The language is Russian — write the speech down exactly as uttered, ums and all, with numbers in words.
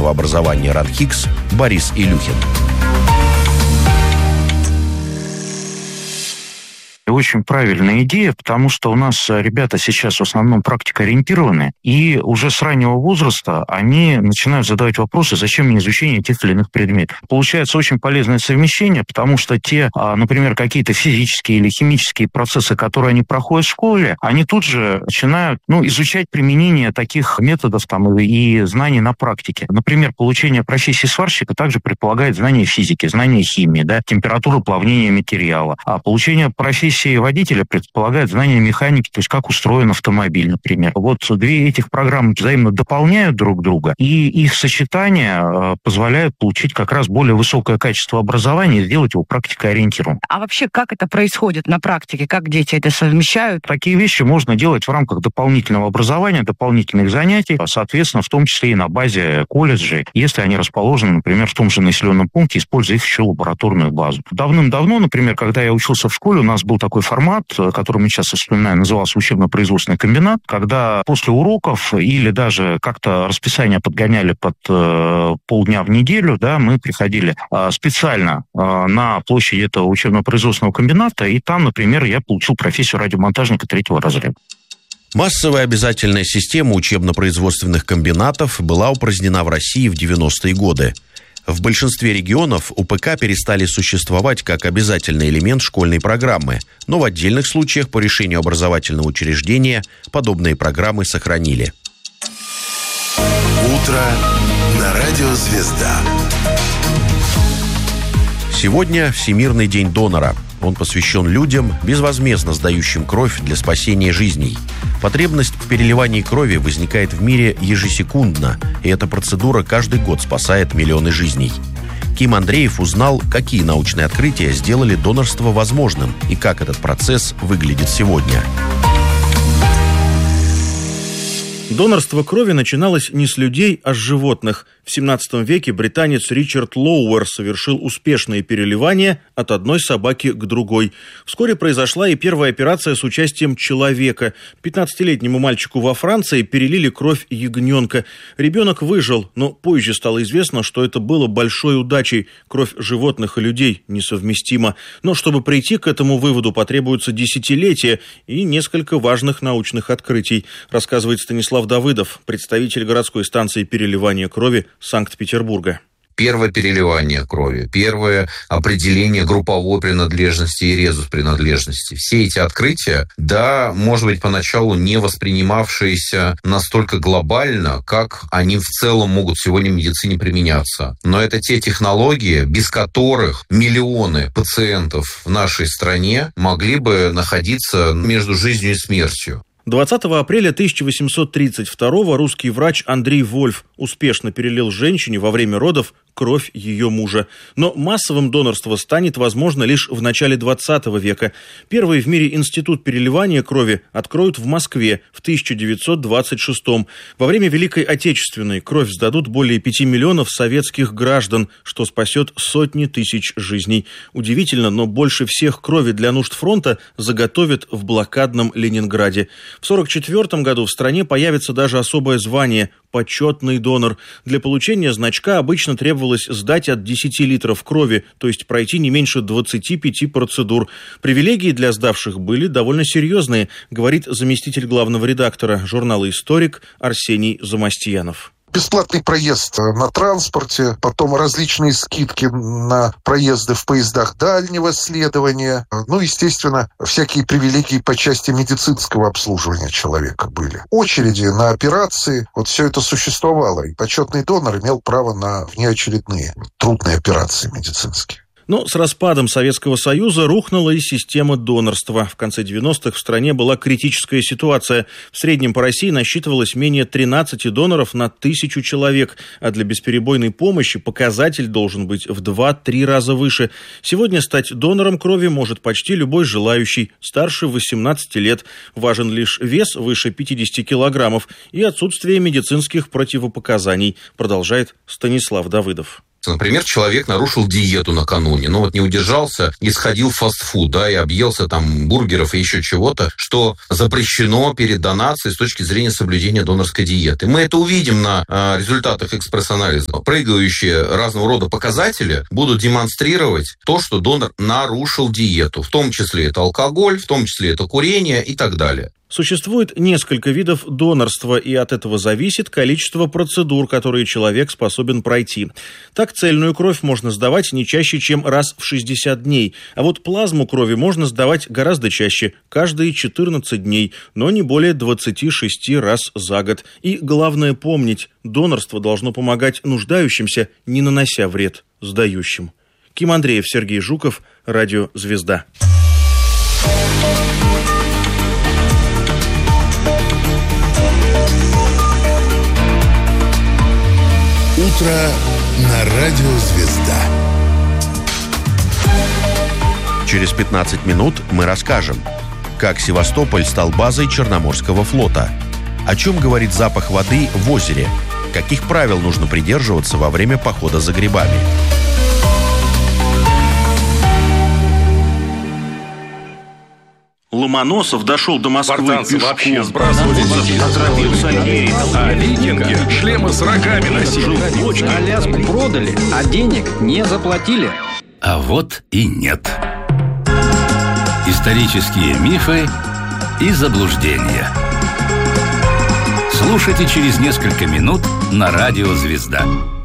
высшего образования РАНХИКС Борис Илюхин. Очень правильная идея, потому что у нас ребята сейчас в основном практикоориентированы, и уже с раннего возраста они начинают задавать вопросы, зачем мне изучение тех или иных предметов. Получается очень полезное совмещение, потому что те, например, какие-то физические или химические процессы, которые они проходят в школе, они тут же начинают ну, изучать применение таких методов там, и знаний на практике. Например, получение профессии сварщика также предполагает знание физики, знание химии, да, температуры плавления материала. А получение профессии водителя предполагает знание механики, то есть как устроен автомобиль, например. Вот две этих программы взаимно дополняют друг друга, и их сочетание позволяет получить как раз более высокое качество образования и сделать его практикоориентированным. А вообще, как это происходит на практике? Как дети это совмещают? Такие вещи можно делать в рамках дополнительного образования, дополнительных занятий, соответственно, в том числе и на базе колледжей, если они расположены, например, в том же населенном пункте, используя их еще лабораторную базу. Давным-давно, например, когда я учился в школе, у нас был такой формат, который мы сейчас вспоминаем, назывался учебно-производственный комбинат, когда после уроков или даже как-то расписание подгоняли под э, полдня в неделю, да, мы приходили э, специально э, на площадь этого учебно-производственного комбината, и там, например, я получил профессию радиомонтажника третьего разряда. Массовая обязательная система учебно-производственных комбинатов была упразднена в России в девяностые годы. В большинстве регионов УПК перестали существовать как обязательный элемент школьной программы, но в отдельных случаях по решению образовательного учреждения подобные программы сохранили. Утро на радио «Звезда». Сегодня Всемирный день донора. Он посвящен людям, безвозмездно сдающим кровь для спасения жизней. Потребность в переливании крови возникает в мире ежесекундно, и эта процедура каждый год спасает миллионы жизней. Ким Андреев узнал, какие научные открытия сделали донорство возможным и как этот процесс выглядит сегодня. Донорство крови начиналось не с людей, а с животных. В семнадцатом веке британец Ричард Лоуэр совершил успешные переливания от одной собаки к другой. Вскоре произошла и первая операция с участием человека. пятнадцатилетнему мальчику во Франции перелили кровь ягненка. Ребенок выжил, но позже стало известно, что это было большой удачей. Кровь животных и людей несовместима. Но чтобы прийти к этому выводу, потребуется десятилетия и несколько важных научных открытий, рассказывает Станислав Давыдов, представитель городской станции переливания крови Санкт-Петербурга. Первое переливание крови, первое определение групповой принадлежности и резус принадлежности. Все эти открытия, да, может быть, поначалу не воспринимавшиеся настолько глобально, как они в целом могут сегодня в медицине применяться. Но это те технологии, без которых миллионы пациентов в нашей стране могли бы находиться между жизнью и смертью. двадцатого апреля тысяча восемьсот тридцать второго русский врач Андрей Вольф успешно перелил женщине во время родов кровь ее мужа. Но массовым донорство станет возможно лишь в начале двадцатого века. Первый в мире институт переливания крови откроют в Москве в тысяча девятьсот двадцать шестом. Во время Великой Отечественной кровь сдадут более пяти миллионов советских граждан, что спасет сотни тысяч жизней. Удивительно, но больше всех крови для нужд фронта заготовят в блокадном Ленинграде. В сорок четвёртом году в стране появится даже особое звание – почетный донор. Для получения значка обычно требовалось сдать от десяти литров крови, то есть пройти не меньше двадцати пяти процедур. Привилегии для сдавших были довольно серьезные, говорит заместитель главного редактора журнала «Историк» Арсений Замастьянов. Бесплатный проезд на транспорте, потом различные скидки на проезды в поездах дальнего следования. Ну, естественно, всякие привилегии по части медицинского обслуживания человека были. Очереди на операции, вот все это существовало. И почетный донор имел право на внеочередные трудные операции медицинские. Но с распадом Советского Союза рухнула и система донорства. В конце девяностых в стране была критическая ситуация. В среднем по России насчитывалось менее тринадцати доноров на тысячу человек, а для бесперебойной помощи показатель должен быть в два-три раза выше. Сегодня стать донором крови может почти любой желающий, старше восемнадцати лет. Важен лишь вес выше пятидесяти килограммов и отсутствие медицинских противопоказаний, продолжает Станислав Давыдов. Например, человек нарушил диету накануне, ну вот не удержался и сходил в фастфуд, да, и объелся там бургеров и еще чего-то, что запрещено перед донацией с точки зрения соблюдения донорской диеты. Мы это увидим на э, результатах экспресс-анализа. Прыгающие разного рода показатели будут демонстрировать то, что донор нарушил диету. В том числе это алкоголь, в том числе это курение и так далее. Существует несколько видов донорства, и от этого зависит количество процедур, которые человек способен пройти. Так, цельную кровь можно сдавать не чаще, чем раз в шестьдесят дней, а вот плазму крови можно сдавать гораздо чаще, каждые четырнадцать дней, но не более двадцать шесть раз за год. И главное помнить, донорство должно помогать нуждающимся, не нанося вред сдающим. Ким Андреев, Сергей Жуков, Радио «Звезда». Утро на Радио «Звезда». Через пятнадцать минут мы расскажем, как Севастополь стал базой Черноморского флота, о чем говорит запах воды в озере, каких правил нужно придерживаться во время похода за грибами. Ломоносов дошел до Москвы Спартанцы пешком. вообще сбрасывали Ограбил Сальгерий, а викинги шлемы с рогами носили. Аляску продали, а денег не заплатили. А вот и нет. Исторические мифы и заблуждения. Слушайте через несколько минут на Радио «Звезда».